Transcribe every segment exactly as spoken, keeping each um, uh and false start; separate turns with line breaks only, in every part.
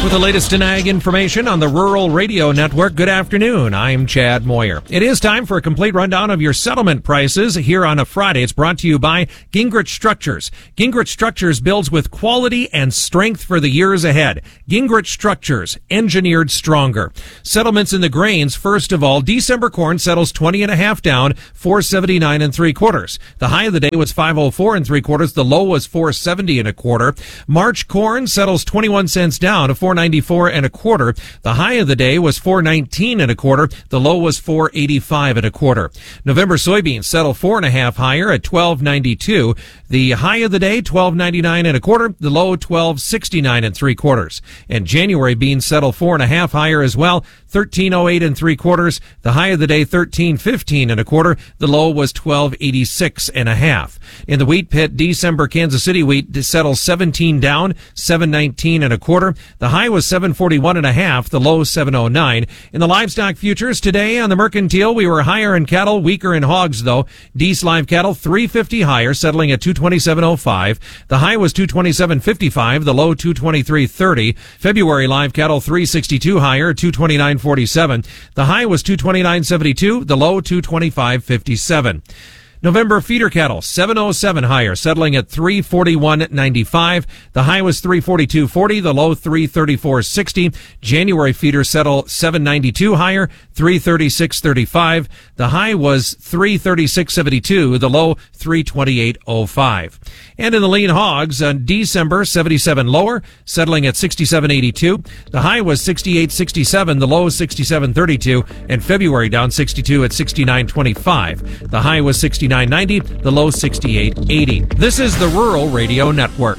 With the latest in ag information on the Rural Radio Network, good afternoon. I'm Chad Moyer. It is time for a complete rundown of your settlement prices here on a Friday. It's brought to you by Gingrich Structures. Gingrich Structures builds with quality and strength for the years ahead. Gingrich Structures, engineered stronger. Settlements in the grains. First of all, December corn settles twenty and a half down, four seventy-nine and three quarters. The high of the day was five oh four and three quarters. The low was four seventy and a quarter. March corn settles twenty-one cents down to four ninety-four and a quarter. The high of the day was four nineteen and a quarter. The low was four eighty-five and a quarter. November soybeans settle four and a half higher at twelve ninety-two. The high of the day, twelve ninety-nine and a quarter. The low, twelve sixty-nine and three quarters. And January beans settle four and a half higher as well, thirteen oh eight and three quarters. The high of the day, thirteen fifteen and a quarter. The low was twelve eighty-six and a half. In the wheat pit, December Kansas City wheat settles seventeen down, seven nineteen and a quarter. The high was seven forty-one and a half. The low, seven oh nine. In the livestock futures today on the mercantile, we were higher in cattle, weaker in hogs though. Dees live cattle, three fifty higher, settling at two twenty-seven oh five. The high was two twenty-seven fifty-five. The low, two twenty-three thirty. February live cattle, three sixty-two higher, two twenty-nine forty-seven. The high was two twenty-nine seventy-two. The low, two twenty-five fifty-seven. November feeder cattle, seven oh seven higher, settling at three forty-one ninety-five. The high was three forty-two forty, the low three thirty-four sixty. January feeder settle seven ninety-two higher, three thirty-six thirty-five. The high was three thirty-six seventy-two, the low three twenty-eight oh five. And in the lean hogs, on December seventy-seven lower, settling at sixty-seven eighty-two. The high was sixty-eight sixty-seven, the low sixty-seven thirty-two, and February down sixty-two at sixty-nine twenty-five. The high was sixty-nine ninety, the low sixty-eight eighty. This is the Rural Radio Network.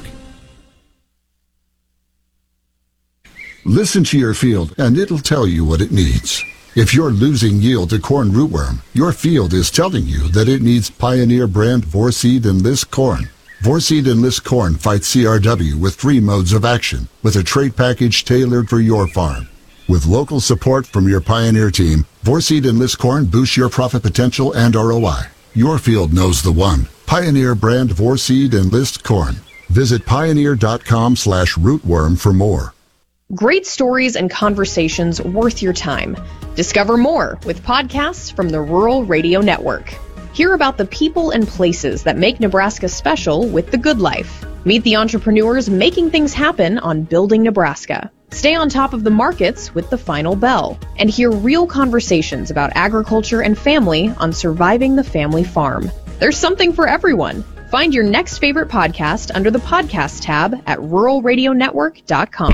Listen to your field, and it'll tell you what it needs. If you're losing yield to corn rootworm, your field is telling you that it needs Pioneer brand Vorseed Enlist corn. Vorseed Enlist corn fights C R W with three modes of action, with a trait package tailored for your farm. With local support from your Pioneer team, Vorseed Enlist corn boosts your profit potential and R O I. Your field knows the one. Pioneer brand Vorseed Enlist corn. Visit pioneer.com slash rootworm for more.
Great stories and conversations worth your time. Discover more with podcasts from the Rural Radio Network. Hear about the people and places that make Nebraska special with The Good Life. Meet the entrepreneurs making things happen on Building Nebraska. Stay on top of the markets with The Final Bell, and hear real conversations about agriculture and family on Surviving the Family Farm. There's something for everyone. Find your next favorite podcast under the podcast tab at rural radio network dot com.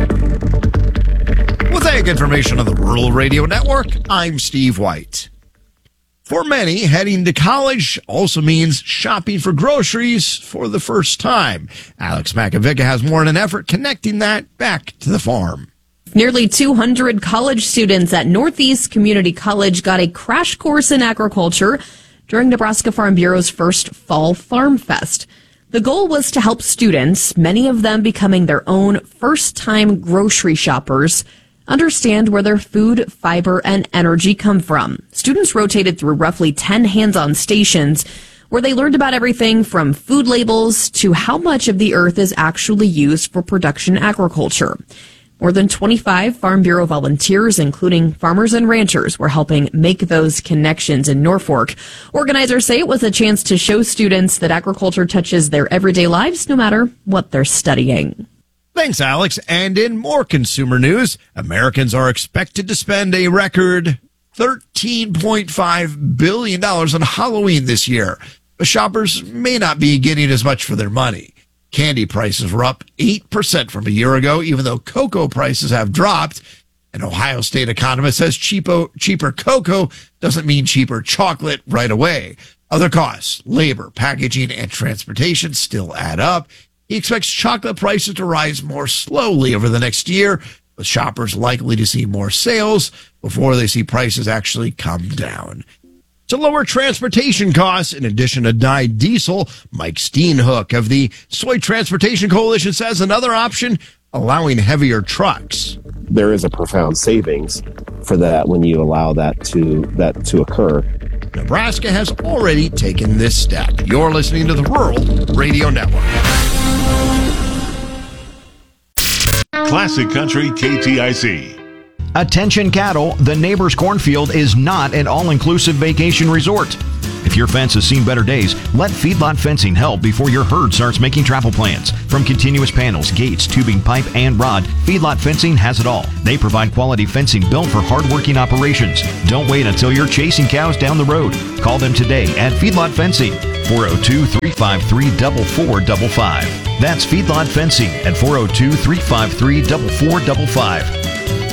With ag information on the Rural Radio Network, I'm Steve White. For many, heading to college also means shopping for groceries for the first time. Alex Makovica has more in an effort connecting that back to the farm.
Nearly two hundred college students at Northeast Community College got a crash course in agriculture during Nebraska Farm Bureau's first Fall Farm Fest. The goal was to help students, many of them becoming their own first-time grocery shoppers, understand where their food, fiber, and energy come from. Students rotated through roughly ten hands-on stations where they learned about everything from food labels to how much of the earth is actually used for production agriculture. More than twenty-five Farm Bureau volunteers, including farmers and ranchers, were helping make those connections in Norfolk. Organizers say it was a chance to show students that agriculture touches their everyday lives no matter what they're studying.
Thanks, Alex. And in more consumer news, Americans are expected to spend a record thirteen point five billion dollars on Halloween this year. But shoppers may not be getting as much for their money. Candy prices were up eight percent from a year ago, even though cocoa prices have dropped. An Ohio State economist says cheapo, cheaper cocoa doesn't mean cheaper chocolate right away. Other costs, labor, packaging, and transportation still add up. He expects chocolate prices to rise more slowly over the next year, with shoppers likely to see more sales before they see prices actually come down. To lower transportation costs, in addition to dyed diesel, Mike Steenhoek of the Soy Transportation Coalition says another option, allowing heavier trucks.
There is a profound savings for that when you allow that to that to occur.
Nebraska has already taken this step. You're listening to the Rural Radio Network.
Classic Country K T I C.
Attention cattle, the neighbor's cornfield is not an all-inclusive vacation resort. If your fence has seen better days, let Feedlot Fencing help before your herd starts making travel plans. From continuous panels, gates, tubing, pipe, and rod, Feedlot Fencing has it all. They provide quality fencing built for hard-working operations. Don't wait until you're chasing cows down the road. Call them today at Feedlot Fencing, four oh two, three five three, four four five five. That's Feedlot Fencing at four oh two, three five three, four four five five.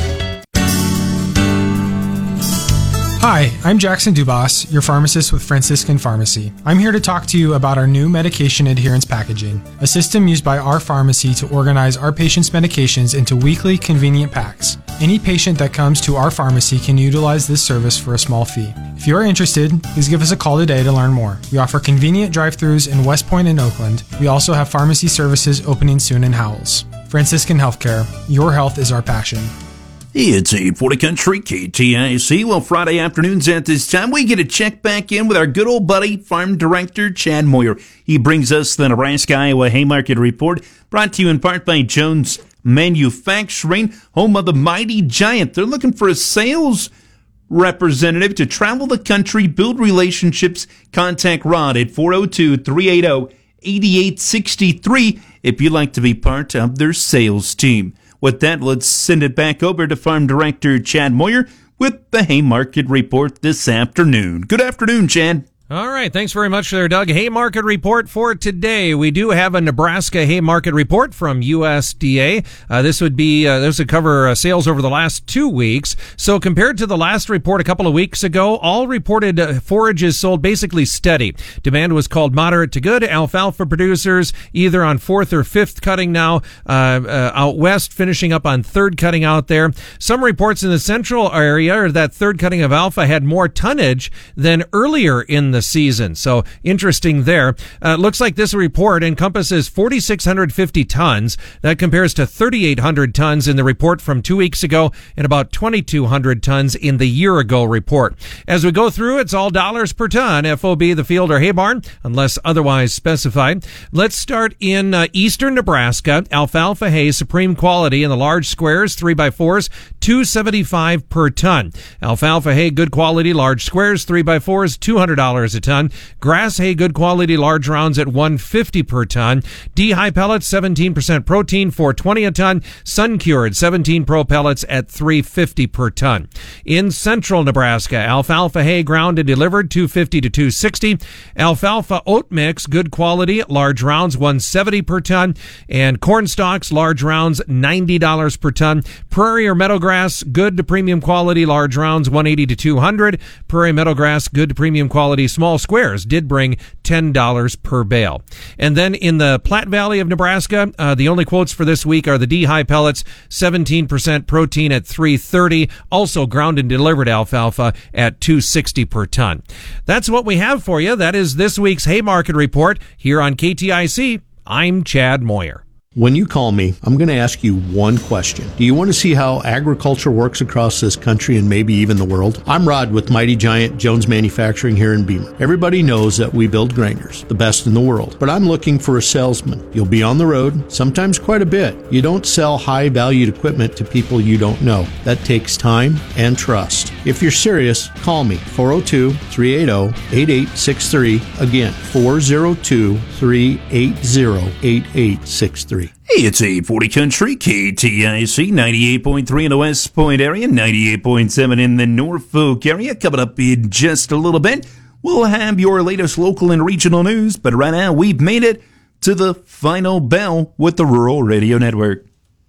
Hi, I'm Jackson Dubas, your pharmacist with Franciscan Pharmacy. I'm here to talk to you about our new medication adherence packaging, a system used by our pharmacy to organize our patients' medications into weekly convenient packs. Any patient that comes to our pharmacy can utilize this service for a small fee. If you are interested, please give us a call today to learn more. We offer convenient drive-thrus in West Point and Oakland. We also have pharmacy services opening soon in Howells. Franciscan Healthcare, your health is our passion.
It's eight forty Country K T I C. Well, Friday afternoons at this time, we get to check back in with our good old buddy, Farm Director Chad Moyer. He brings us the Nebraska-Iowa Haymarket Report, brought to you in part by Jones Manufacturing, home of the Mighty Giant. They're looking for a sales representative to travel the country, build relationships. Contact Rod at four oh two, three eight oh, eight eight six three if you'd like to be part of their sales team. With that, let's send it back over to Farm Director Chad Moyer with the Haymarket Report this afternoon. Good afternoon, Chad.
All right. Thanks very much there, Doug. Haymarket Report for today. We do have a Nebraska Haymarket Report from U S D A. Uh, this would be, uh, this would cover uh, sales over the last two weeks. So compared to the last report a couple of weeks ago, all reported uh, forages sold basically steady. Demand was called moderate to good. Alfalfa producers either on fourth or fifth cutting now, uh, uh, out west, finishing up on third cutting out there. Some reports in the central area are that third cutting of alpha had more tonnage than earlier in the season. So interesting there. Uh, looks like this report encompasses four thousand six hundred fifty tons. That compares to three thousand eight hundred tons in the report from two weeks ago and about two thousand two hundred tons in the year ago report. As we go through, it's all dollars per ton, F O B, the field or hay barn, unless otherwise specified. Let's start in uh, eastern Nebraska. Alfalfa hay, supreme quality in the large squares, three by fours, two seventy-five per ton. Alfalfa hay, good quality, large squares, three by fours, two hundred dollars a ton. Grass hay, good quality, large rounds at one fifty per ton. D-high pellets, seventeen percent protein, four twenty a ton. Sun cured, seventeen pro pellets at three fifty per ton. In central Nebraska, alfalfa hay ground and delivered, two fifty to two sixty. Alfalfa oat mix, good quality, large rounds, one seventy per ton. And corn stalks, large rounds, ninety dollars per ton. Prairie or meadowgrass, good to premium quality, large rounds, one eighty to two hundred. Prairie meadowgrass, good to premium quality, small squares did bring ten dollars per bale. And then in the Platte Valley of Nebraska, uh, the only quotes for this week are the D-high pellets, seventeen percent protein at three thirty. Also ground and delivered alfalfa at two sixty per ton. That's what we have for you. That is this week's Haymarket Report here on K T I C. I'm Chad Moyer.
When you call me, I'm going to ask you one question. Do you want to see how agriculture works across this country and maybe even the world? I'm Rod with Mighty Giant Jones Manufacturing here in Beamer. Everybody knows that we build grinders, the best in the world. But I'm looking for a salesman. You'll be on the road, sometimes quite a bit. You don't sell high-valued equipment to people you don't know. That takes time and trust. If you're serious, call me, four oh two, three eight oh, eight eight six three. Again, four oh two, three eight oh, eight eight six three.
Hey, it's eight forty Country, K T I C, ninety-eight point three in the West Point area, ninety-eight point seven in the Norfolk area. Coming up in just a little bit, we'll have your latest local and regional news, but right now we've made it to the final bell with the Rural Radio Network.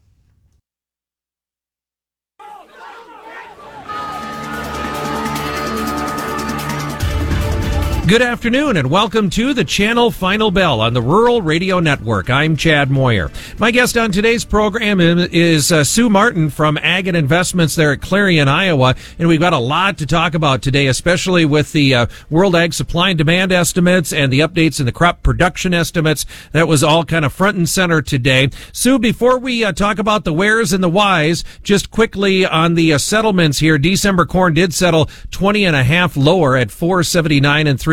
Good afternoon and welcome to the Channel Final Bell on the Rural Radio Network. I'm Chad Moyer. My guest on today's program is uh, Sue Martin from Ag and Investments there at Clarion, Iowa. And we've got a lot to talk about today, especially with the uh, World Ag Supply and Demand estimates and the updates in the crop production estimates. That was all kind of front and center today. Sue, before we uh, talk about the wheres and the whys, just quickly on the uh, settlements here, December corn did settle twenty and a half lower at four seventy-nine and three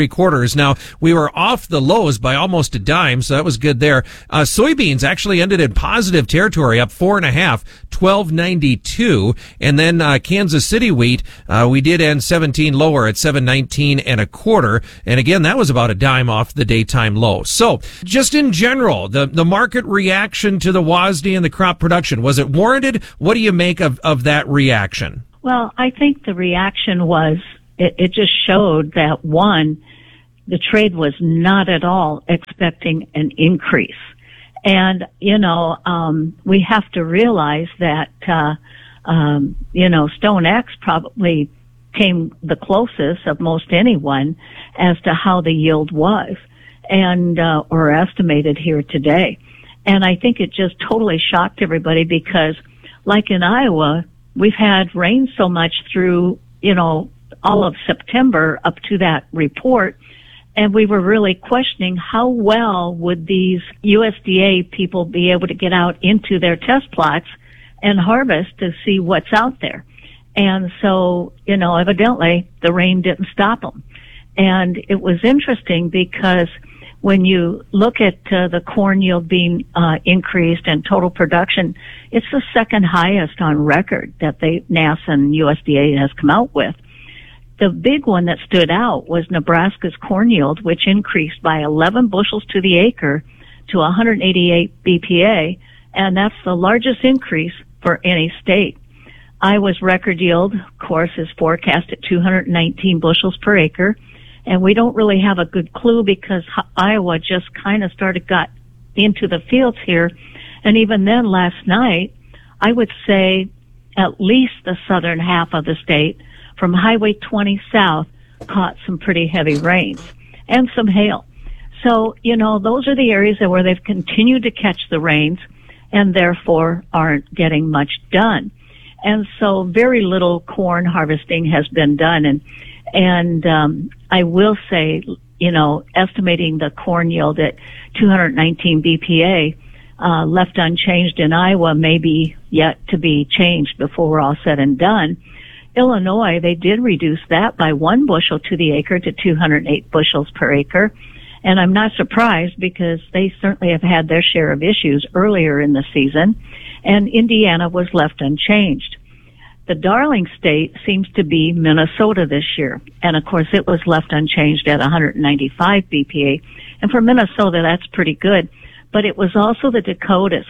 quarters. Now, we were off the lows by almost a dime, so that was good there. Uh, soybeans actually ended in positive territory, up four and a half, twelve ninety-two. And then uh, Kansas City wheat, uh, we did end seventeen lower at seven nineteen and a quarter. And again, that was about a dime off the daytime low. So, just in general, the the market reaction to the W A S D and the crop production, was it warranted? What do you make of, of that reaction?
Well, I think the reaction was, it, it just showed that, one, the trade was not at all expecting an increase. And, you know, um, we have to realize that, uh, um, you know, StoneX probably came the closest of most anyone as to how the yield was and, uh, or estimated here today. And I think it just totally shocked everybody because, like in Iowa, we've had rain so much through, you know, all of September up to that report. And we were really questioning how well would these U S D A people be able to get out into their test plots and harvest to see what's out there. And so, you know, evidently the rain didn't stop them. And it was interesting because when you look at uh, the corn yield being uh, increased and total production, it's the second highest on record that they, NASA and U S D A has come out with. The big one that stood out was Nebraska's corn yield, which increased by eleven bushels to the acre to one hundred eighty-eight B P A, and that's the largest increase for any state. Iowa's record yield, of course, is forecast at two hundred nineteen bushels per acre, and we don't really have a good clue because Iowa just kind of started got into the fields here, and even then last night, I would say at least the southern half of the state from Highway twenty south caught some pretty heavy rains and some hail. So, you know, those are the areas where they've continued to catch the rains and therefore aren't getting much done. And so very little corn harvesting has been done. And, and, um, I will say, you know, estimating the corn yield at two hundred nineteen B P A, uh, left unchanged in Iowa may be yet to be changed before we're all said and done. Illinois, they did reduce that by one bushel to the acre to two hundred eight bushels per acre. And I'm not surprised because they certainly have had their share of issues earlier in the season. And Indiana was left unchanged. The darling state seems to be Minnesota this year. And of course it was left unchanged at one hundred ninety-five B P A. And for Minnesota, that's pretty good. But it was also the Dakotas.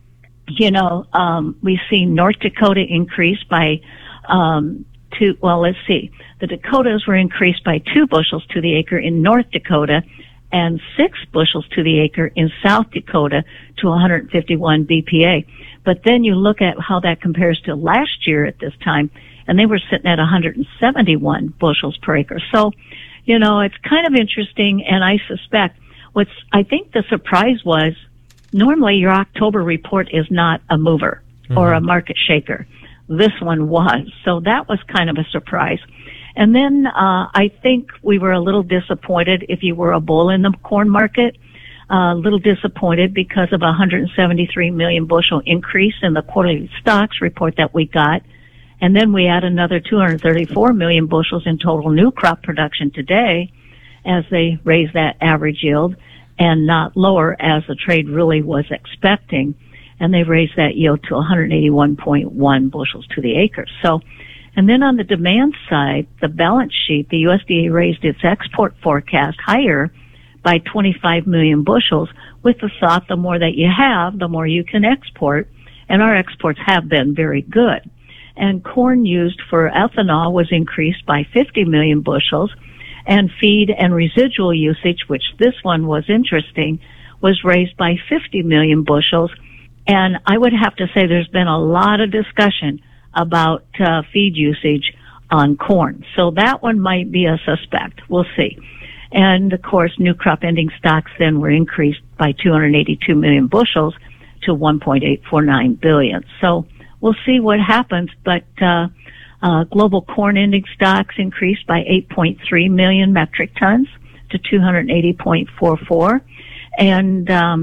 You know, um, we've seen North Dakota increase by Um, two, well, let's see. The Dakotas were increased by two bushels to the acre in North Dakota and six bushels to the acre in South Dakota to one hundred fifty-one B P A. But then you look at how that compares to last year at this time, and they were sitting at one hundred seventy-one bushels per acre. So, you know, it's kind of interesting, and I suspect what's, I think the surprise was, normally your October report is not a mover mm-hmm. or a market shaker. This one was. So that was kind of a surprise. And then, uh, I think we were a little disappointed if you were a bull in the corn market, uh, a little disappointed because of a one hundred seventy-three million bushel increase in the quarterly stocks report that we got. And then we add another two hundred thirty-four million bushels in total new crop production today as they raise that average yield and not lower as the trade really was expecting. And they raised that yield to one hundred eighty-one point one bushels to the acre. So, and then on the demand side, the balance sheet, the U S D A raised its export forecast higher by twenty-five million bushels with the thought the more that you have, the more you can export. And our exports have been very good. And corn used for ethanol was increased by fifty million bushels, and feed and residual usage, which this one was interesting, was raised by fifty million bushels. And I would have to say there's been a lot of discussion about uh, feed usage on corn. So that one might be a suspect. We'll see. And of course, new crop ending stocks then were increased by two hundred eighty-two million bushels to one point eight four nine billion. So we'll see what happens. But uh, uh, global corn ending stocks increased by eight point three million metric tons to two hundred eighty point four four. And um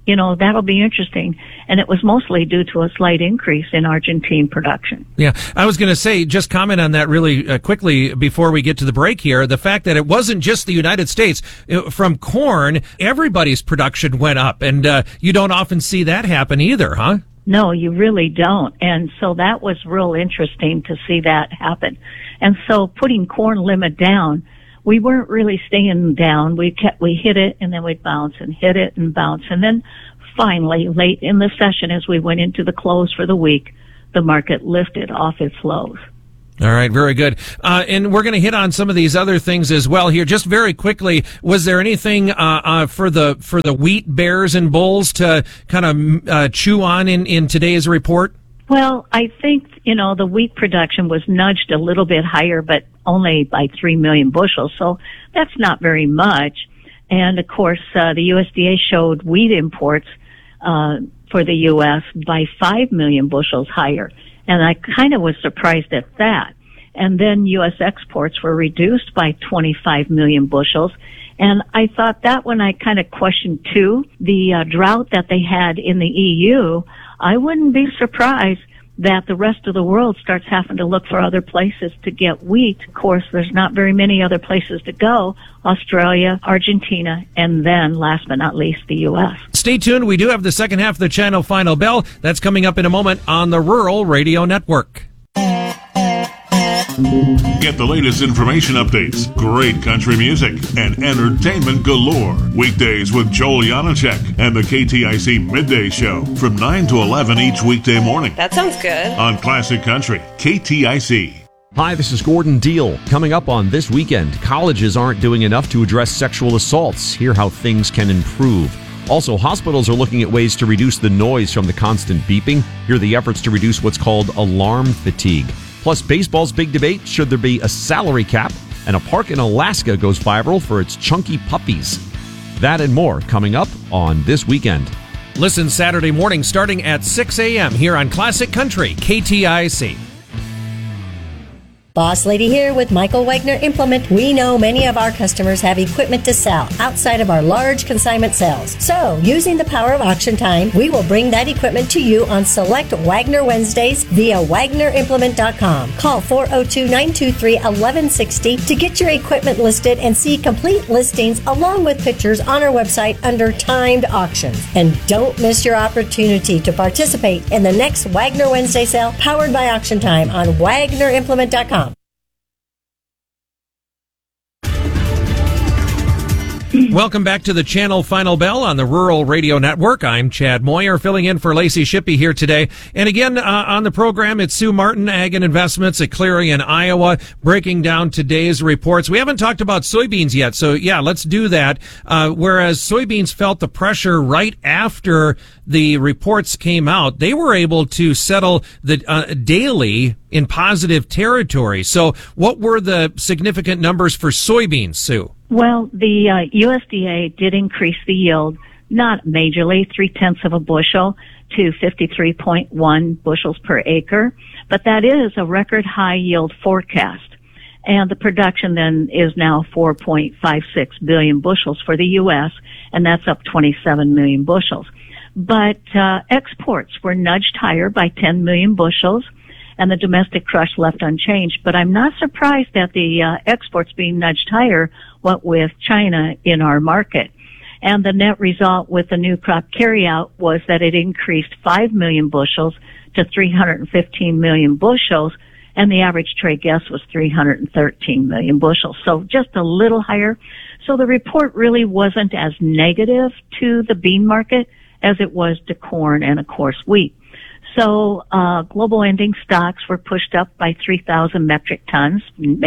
you know, that'll be interesting. And it was mostly due to a slight increase in Argentine production.
Yeah, I was going to say, just comment on that really uh, quickly before we get to the break here. The fact that it wasn't just the United States. From corn, everybody's production went up, and uh, you don't often see that happen either, huh?
No, you really don't. And so that was real interesting to see that happen. And so putting corn limit down, we weren't really staying down. We kept, we hit it and then we'd bounce and hit it and bounce. And then finally, late in the session, as we went into the close for the week, the market lifted off its lows.
All right, very good. Uh, and we're going to hit on some of these other things as well here. Just very quickly, was there anything uh, uh, for the for the wheat bears and bulls to kind of uh, chew on in, in today's report?
Well, I think, you know, the wheat production was nudged a little bit higher, but only by three million bushels, so that's not very much. And, of course, uh, the U S D A showed wheat imports uh for the U S by five million bushels higher, and I kind of was surprised at that. And then U S exports were reduced by twenty-five million bushels, and I thought that when I kind of questioned, too, the uh, drought that they had in the E U, I wouldn't be surprised that the rest of the world starts having to look for other places to get wheat. Of course, there's not very many other places to go. Australia, Argentina, and then, last but not least, the U S.
Stay tuned. We do have the second half of the Channel Final Bell. That's coming up in a moment on the Rural Radio Network.
Get the latest information updates, great country music, and entertainment galore. Weekdays with Joel Janacek and the K T I C Midday Show from nine to eleven each weekday morning.
That sounds good.
On Classic Country, K T I C.
Hi, this is Gordon Deal. Coming up on This Weekend, colleges aren't doing enough to address sexual assaults. Hear how things can improve. Also, hospitals are looking at ways to reduce the noise from the constant beeping. Hear the efforts to reduce what's called alarm fatigue. Plus, baseball's big debate, should there be a salary cap? And a park in Alaska goes viral for its chunky puppies. That and more coming up on This Weekend.
Listen Saturday morning starting at six a.m. here on Classic Country, K T I C.
Boss Lady here with Michael Wagner Implement. We know many of our customers have equipment to sell outside of our large consignment sales. So, using the power of auction time, we will bring that equipment to you on select Wagner Wednesdays via Wagner Implement dot com. Call four oh two, nine two three, one one six oh to get your equipment listed and see complete listings along with pictures on our website under timed auctions. And don't miss your opportunity to participate in the next Wagner Wednesday sale powered by Auction Time on Wagner Implement dot com.
Welcome back to the Channel Final Bell on the Rural Radio Network. I'm Chad Moyer, filling in for Lacey Shippey here today. And again, uh, on the program, it's Sue Martin, Ag and Investments at Clarion, Iowa, breaking down today's reports. We haven't talked about soybeans yet, so yeah, let's do that. Uh, whereas soybeans felt the pressure right after the reports came out, they were able to settle the uh, daily in positive territory. So what were the significant numbers for soybeans, Sue?
Well, the uh, U S D A did increase the yield, not majorly, three-tenths of a bushel to fifty-three point one bushels per acre, but that is a record high yield forecast. And the production then is now four point five six billion bushels for the U S, and that's up twenty-seven million bushels. But uh, exports were nudged higher by ten million bushels, and the domestic crush left unchanged. But I'm not surprised that the uh, exports being nudged higher went with China in our market. And the net result with the new crop carryout was that it increased five million bushels to three hundred fifteen million bushels, and the average trade guess was three hundred thirteen million bushels. So just a little higher. So the report really wasn't as negative to the bean market as it was to corn and, of course, wheat. So uh global ending stocks were pushed up by three thousand metric tons,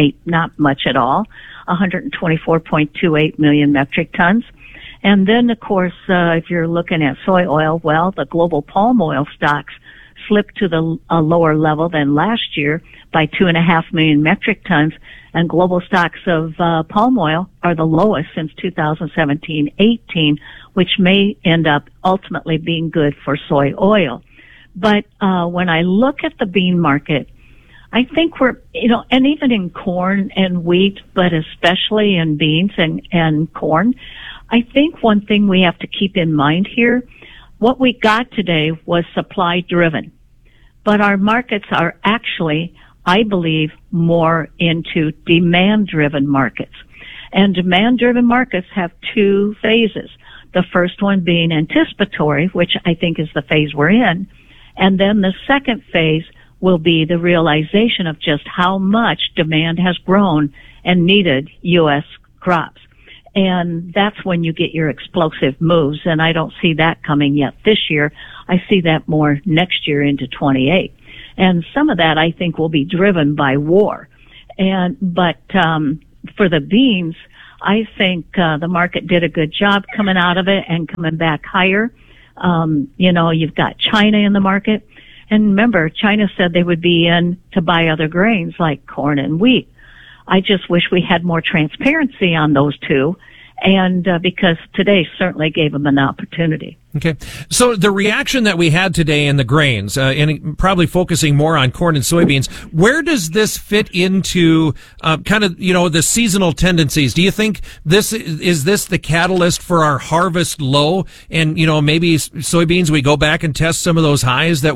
not much at all, one hundred twenty-four point two eight million metric tons. And then, of course, uh if you're looking at soy oil, well, the global palm oil stocks slipped to the a lower level than last year by two and a half million metric tons, and global stocks of uh, palm oil are the lowest since two thousand seventeen eighteen, which may end up ultimately being good for soy oil. But uh when I look at the bean market, I think we're, you know, and even in corn and wheat, but especially in beans and, and corn, I think one thing we have to keep in mind here, what we got today was supply driven. But our markets are actually, I believe, more into demand driven markets. And demand driven markets have two phases. The first one being anticipatory, which I think is the phase we're in. And then the second phase will be the realization of just how much demand has grown and needed U S crops. And that's when you get your explosive moves, and I don't see that coming yet this year. I see that more next year into twenty-eight. And some of that I think will be driven by war. And, but, um, for the beans, I think, uh, the market did a good job coming out of it and coming back higher. Um, you know, you've got China in the market. And remember, China said they would be in to buy other grains like corn and wheat. I just wish we had more transparency on those two, and uh, because today certainly gave them an opportunity.
Okay. So the reaction that we had today in the grains, uh, and probably focusing more on corn and soybeans, where does this fit into uh, kind of, you know, the seasonal tendencies? Do you think this is this the catalyst for our harvest low? And, you know, maybe soybeans, we go back and test some of those highs that